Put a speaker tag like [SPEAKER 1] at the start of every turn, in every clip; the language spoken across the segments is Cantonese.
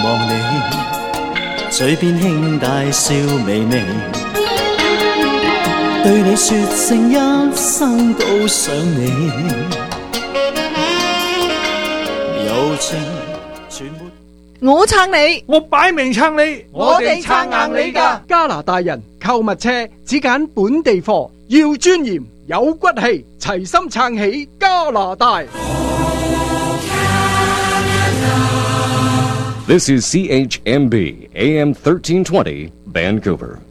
[SPEAKER 1] 望你，嘴邊輕帶笑微微，對你說聲一生都想你，友情全沒。
[SPEAKER 2] 我撐你，
[SPEAKER 3] 我擺明撐你，
[SPEAKER 2] 我哋撐硬你㗎。
[SPEAKER 4] 加拿大人購物車只揀本地貨，要尊嚴有骨氣，齊心撐起加拿大。
[SPEAKER 5] This is CHMB AM 1320 Vancouver.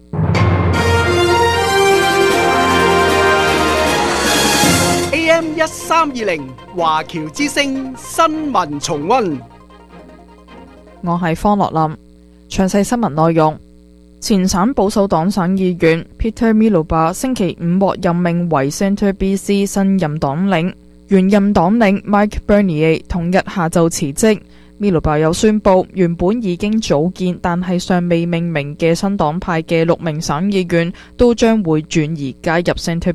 [SPEAKER 4] AM 1320華僑之聲新聞重溫。
[SPEAKER 2] 我係方樂林。詳細新聞內容：前省保守黨省議員 Peter Miloba 星期五獲任命為 Centre BC 新任黨領，原任黨領 Mike Bernier 同日下晝辭職。Miloba 又宣布，原本已經組建但係尚未命名嘅新黨派嘅6名省議員都將會轉移加入 Centre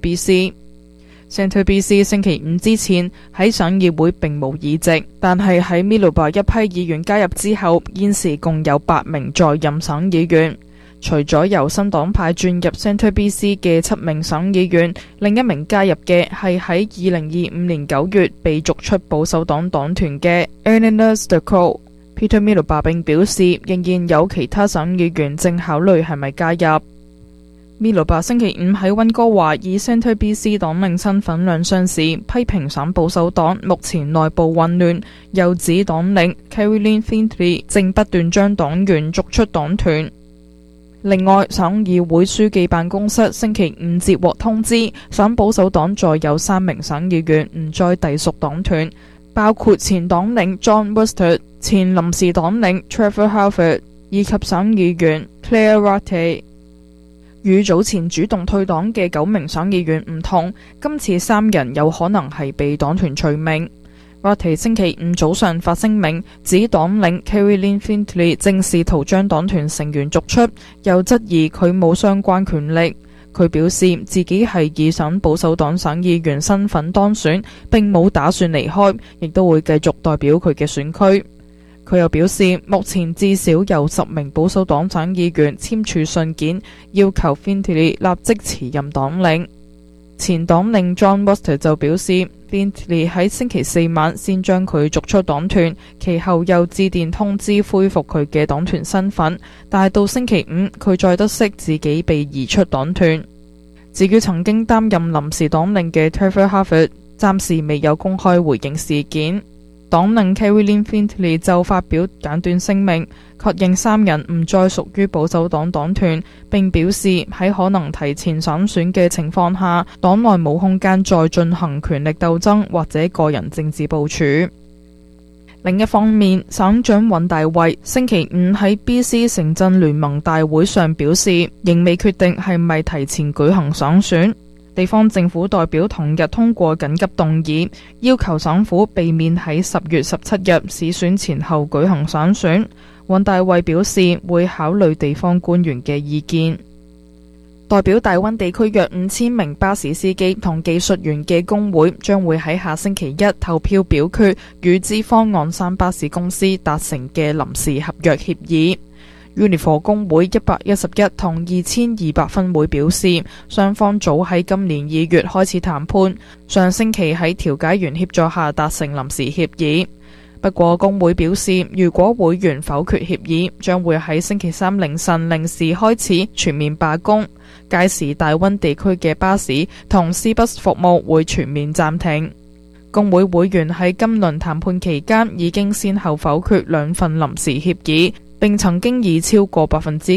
[SPEAKER 2] BC。Centre BC 星期五之前喺省議會並無議席，但係喺 Miloba 一批議員加入之後，現時共有8名在任省議員。除咗由新黨派轉入 Centre BC 嘅7名省議員，另一名加入嘅係喺2025年9月被逐出保守黨黨團嘅 Ernest Decaux。Peter Miloba 並表示，仍然有其他省議員正考慮係咪加入。Miloba 星期五喺溫哥華以 Centre BC 黨領身份亮相時，批評省保守黨目前內部混亂，又指黨領 Caroline Findlay 正不斷將黨員逐出黨團。另外，省議會書記辦公室星期五接獲通知，省保守黨再有3名省議員唔再隸屬黨團，包括前黨領 John Western、前臨時黨領 Trevor Halford 以及省議員 Claire Rattay。與早前主動退黨嘅9名省議員唔同，今次3人有可能係被黨團除名。Rattay 星期五早上發聲明，指黨領 Caroline Findlay 正試圖將黨團成員逐出，又質疑佢冇相關權力。佢表示自己係以省保守黨省議員身份當選，並冇打算離開，亦都會繼續代表佢嘅選區。佢又表示，目前至少有10名保守黨省議員簽署信件，要求 Findlay 立即辭任黨領。前黨領 John Western 就表示，Findlay 喺星期4晚先將佢逐出黨團，其後又致電通知恢復佢嘅黨團身份，但係到星期5佢再得悉自己被移出黨團。至於曾經擔任臨時黨領嘅 Trevor Halford， 暫時未有公開回應事件。黨領 Caroline Findlay 就發表簡短聲明，確認3人唔再屬於保守黨黨團，並表示喺可能提前省選嘅情況下，黨內冇空間再進行權力鬥爭或者個人政治部署。另一方面，省長尹大衛星期五喺 BC 城鎮聯盟大會上表示，仍未決定係咪提前舉行省選。地方政府代表同日通過緊急動議，要求省府避免喺10月17日市選前後舉行省選。尹大衛表示會考慮地方官員嘅意見。代表大溫地區約5000名巴士司機同技術員嘅工會將會喺下星期一投票表決與資方岸山巴士公司達成嘅臨時合約協議。Unifor 工會111同2200分會表示，雙方早喺今年2月開始談判，上星期喺調解員協助下達成臨時協議。不過工會表示，如果會員否決協議，將會喺星期3凌晨0時開始全面罷工，屆時大溫地區嘅巴士同 C-Bus 服務會全面暫停。工會會員喺今輪談判期間已經先後否決2份臨時協議，並曾經以超過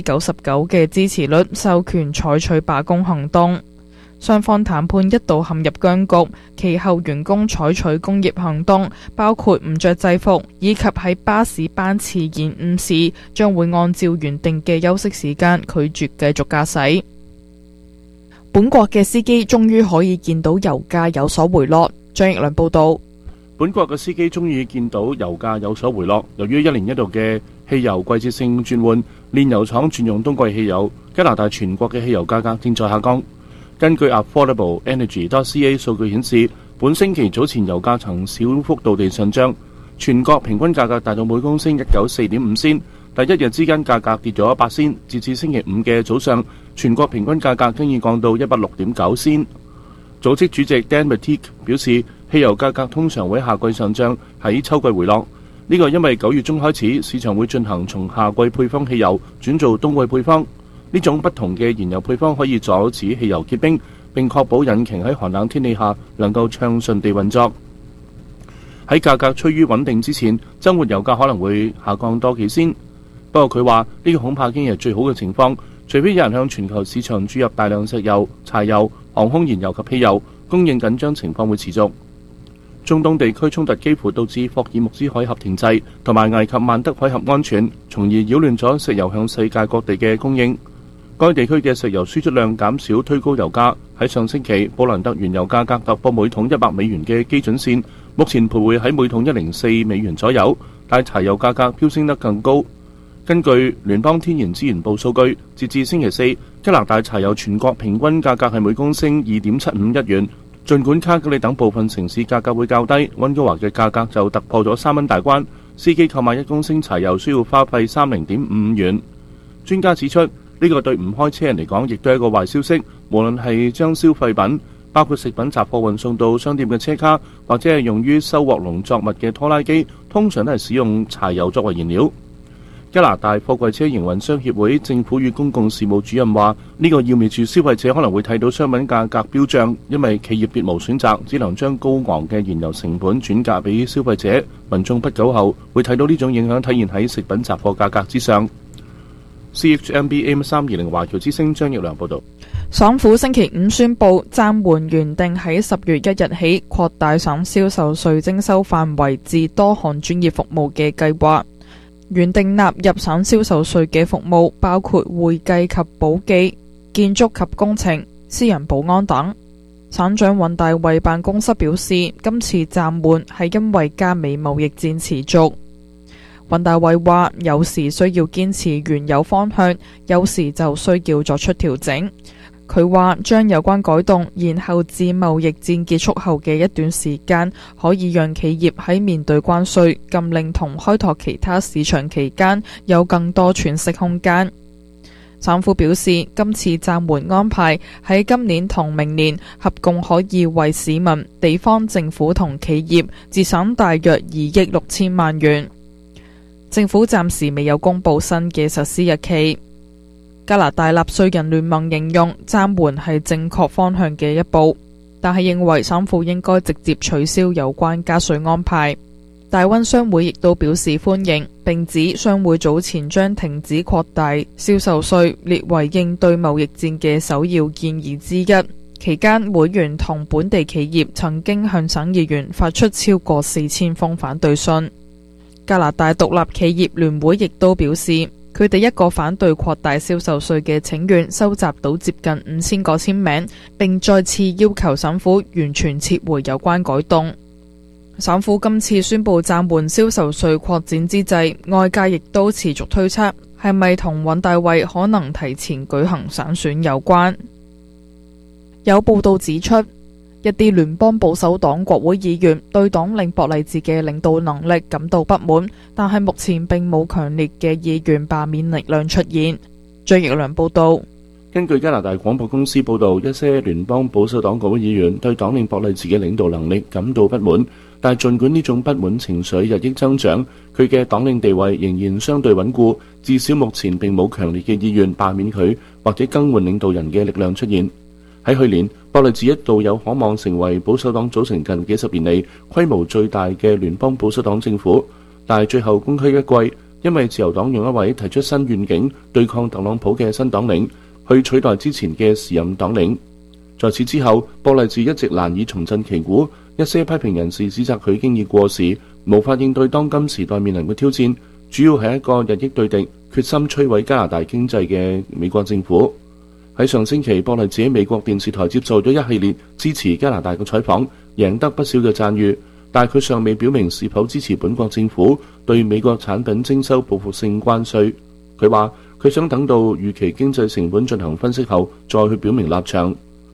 [SPEAKER 2] 99% 嘅支持率授權採取罷工行動。雙方談判一度陷入僵局，其後員工採取工業行動，包括唔着制服，以及喺巴士班次延誤時，將會按照原定嘅休息時間拒絕繼續駕駛。本國嘅司機終於可以見到油價有所回落。張奕良報道。
[SPEAKER 3] 本國嘅司機終於見到油價有所回落，由於1年1度嘅汽油季節性轉換，煉油廠轉用冬季汽油，加拿大全國嘅汽油價格正在下降。根據 AffordableEnergy.ca 數據顯示，本星期早前油價曾小幅度地上漲， 全國平均價格達到每公升194.5仙，但一日之間價格跌咗8仙，截至星期五嘅早上，全國平均價格經已降到106.9仙。組織主席 Dan Mattick 表示，汽油價格通常會喺夏季上漲，喺秋季回落。呢個因為9月中開始，市場會進行從夏季配方汽油轉做冬季配方。呢種不同嘅燃油配方可以阻止汽油結冰，並確保引擎喺寒冷天氣下能夠暢順地運作。喺價格趨於穩定之前，週末油價可能會下降多幾仙。不過佢話呢個恐怕已經係最好嘅情況，除非有人向全球市場注入大量石油、柴油、航空燃油及汽油，供應緊張情況會持續。中東地區衝突幾乎導致霍爾木茲海峽停滯，同埋危及曼德海峽安全，從而擾亂咗石油向世界各地嘅供應。該地區嘅石油輸出量減少，推高油價。喺上星期，布蘭特原油價格突破每桶100美元嘅基準線，目前徘徊喺每桶104美元左右，但柴油價格飆升得更高。根據聯邦天然資源部數據，截至星期四，加拿大柴油全國平均價格係每公升2.75日元。儘管卡格里等部分城市價格會較低，溫哥華嘅價格就突破咗3蚊大關。司機購買1公升柴油需要花費30.55元。專家指出，呢個對唔開車人嚟講，亦都係一個壞消息。無論係將消費品，包括食品雜貨運送到商店嘅車卡，或者係用於收穫農作物嘅拖拉機，通常都係使用柴油作為燃料。加拿大貨櫃車營運商協會政府與公共事務主任話：呢個意味住消費者可能會睇到商品價格飆漲，因為企業別無選擇，只能將高昂嘅燃油成本轉嫁俾消費者。民眾不久後會睇到呢種影響體現喺食品雜貨價格之上。CHMB AM320 華僑之聲張奕良報導。
[SPEAKER 2] 省府星期五宣布暫緩原定喺10月1日起擴大省銷售稅徵收範圍至多項專業服務嘅計劃。原定納入省銷售稅嘅服務包括會計及簿記、建築及工程、私人保安等。省長尹大衛辦公室表示，今次暫緩係因為加美貿易戰持續。尹大衛話：有時需要堅持原有方向，有時就需要作出調整。佢話將有關改動延後至貿易戰結束後嘅一段時間，可以讓企業喺面對關稅、禁令同開拓其他市場期間有更多喘息空間。省府表示，今次暫緩安排喺今年同明年合共可以為市民、地方政府同企業節省大約2億6千萬元。政府暫時未有公布新嘅實施日期。加拿大納稅人聯盟形容暫緩係正確方向嘅一步，但係認為省府應該直接取消有關加稅安排。大溫商會亦都表示歡迎，並指商會早前將停止擴大銷售稅列為應對貿易戰嘅首要建議之一。期間，會員同本地企業曾經向省議員發出超過4000封反對信。加拿大獨立企業聯會亦都表示，佢哋一個反對擴大銷售稅嘅請願收集到接近5000個簽名，並再次要求省府完全撤回有關改動。省府今次宣布暫緩銷售稅擴展之際，外界亦都持續推測係咪同尹大衛可能提前舉行省選有關。有報道指出，一啲聯邦保守黨國會議員對黨領博勵治嘅領導能力感到不滿，但係目前並冇強烈嘅議員罷免力量出現。張奕良報道。
[SPEAKER 3] 根據加拿大廣播公司報道，一些聯邦保守黨國會議員對黨領博勵治嘅領導能力感到不滿，但係儘管呢種不滿情緒日益增長，佢嘅黨領地位仍然相對穩固，至少目前並冇強烈嘅意願罷免佢或者更換領導人嘅力量出現。喺去年，博勵治一度有可望成為保守黨組成近幾十年嚟規模最大嘅聯邦保守黨政府，但係最後功虧一簣，因為自由黨用一位提出新願景對抗特朗普嘅新黨領去取代之前嘅時任黨領。在此之後，博勵治一直難以重振旗鼓，一些批評人士指責佢經已過時，無法應對當今時代面臨嘅挑戰，主要係一個日益對敵、決心摧毀加拿大經濟嘅美國政府。喺上星期，博勵治喺美國電視台接受咗一系列支持加拿大嘅採訪，贏得不少嘅讚譽，但佢尚未表明是否支持本國政府對美國產品徵收報復性關稅。佢話佢想等到預期經濟成本進行分析後再去表明立場。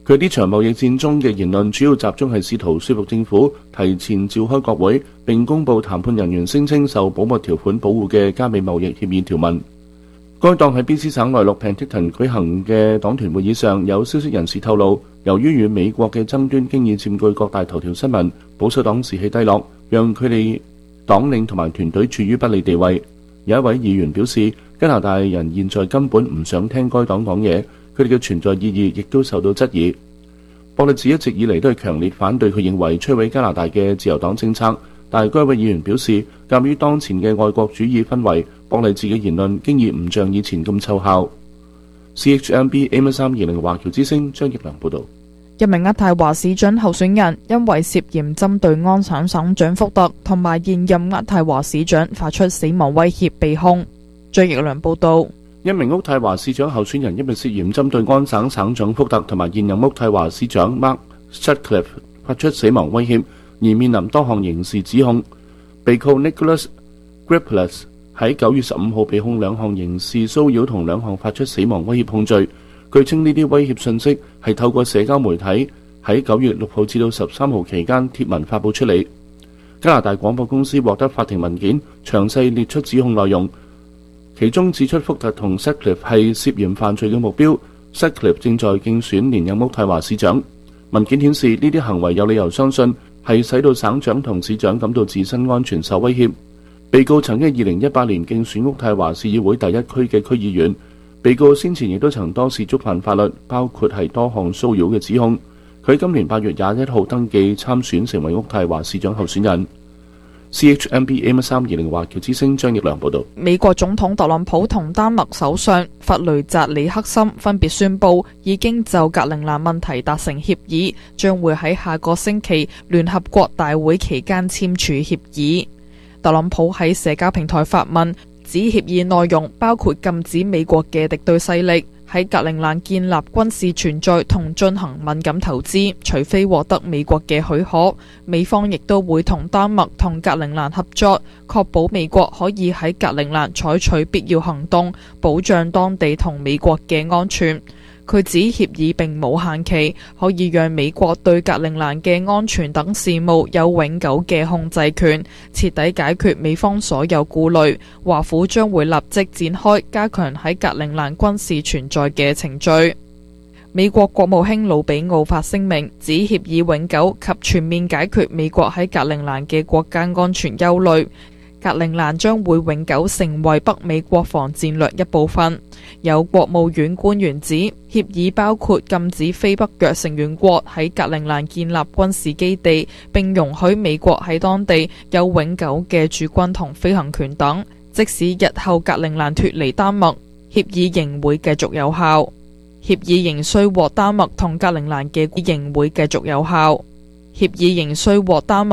[SPEAKER 3] 佢呢場貿易戰中嘅言論主要集中係試圖說服政府提前召開國會，並公布談判人員聲稱受保密條款保護嘅加美貿易協議條文。該黨喺 BC 省內陸 Penticton 舉行嘅黨團會議上，有消息人士透露，由於與美國嘅爭端經已佔據各大頭條新聞，保守黨士氣低落，讓佢哋黨領同埋團隊處於不利地位。有一位議員表示，加拿大人現在根本唔想聽該黨講嘢，佢哋嘅存在意義亦都受到質疑。博利治一直以嚟都係強烈反對佢認為摧毀加拿大嘅自由黨政策，但係該位議員表示，鑑於當前嘅愛國主義氛圍，博利治嘅言論經已唔像以前咁奏效。CHMB AM320 華僑之聲張益良報導。
[SPEAKER 2] 一名渥太華市長候選人因為涉嫌針對安省省長福特同埋現任渥太華市長發出死亡威脅被控。張益良報導。
[SPEAKER 3] 一名渥太華市長候選人因為涉嫌針對安省省長福特同埋現任渥太華市長 Mark Sutcliffe 發出死亡威脅，而面臨多項刑事指控。被告 Nicholas Gripelas 喺9月15號被控2項刑事騷擾同2項發出死亡威脅控罪。據稱呢啲威脅信息係透過社交媒體喺9月6號至到13號期間貼文發佈出嚟。加拿大廣播公司獲得法庭文件，詳細列出指控內容，其中指出福特同 Sutcliffe 係涉嫌犯罪嘅目標。Sutcliffe 正在競選連任渥太華市長。文件顯示呢啲行為有理由相信係使到省長同市長感到自身安全受威脅。被告曾經2018年競選渥太華市議會第1區嘅區議員。被告先前亦都曾多次觸犯法律，包括係多項騷擾嘅指控。佢今年8月21號登記參選成為渥太華市長候選人。CHMB AM320 華僑之聲張益良報導。
[SPEAKER 2] 美國總統特朗普同丹麥首相弗雷澤里克森分別宣布已經就格陵蘭問題達成協議，將會喺下個星期聯合國大會期間簽署協議。特朗普喺社交平台發文，指協議內容包括禁止美國嘅敵對勢力喺格陵蘭建立軍事存在同進行敏感投資，除非獲得美國嘅許可。美方亦都會同丹麥同格陵蘭合作，確保美國可以喺格陵蘭採取必要行動，保障當地同美國嘅安全。佢指協議並冇限期，可以讓美國對格陵蘭嘅安全等事務有永久嘅控制權，徹底解決美方所有顧慮。華府將會立即展開加強喺格陵蘭軍事存在嘅程序。美國國務卿魯比奧發聲明，指協議永久及全面解決美國喺格陵蘭嘅國家安全憂慮。格陵蘭將會永久成為北美國防戰略一部分。有國務院官員指，協議包括禁止非北約成員國喺格陵蘭建立軍事基地，並容許美國喺當地有永久嘅駐軍同飛行權等。即使日後格陵蘭脫離丹麥，協議仍會繼續有效。協議仍需獲丹麥同格陵蘭嘅仍會繼續有效。協議仍需獲丹麥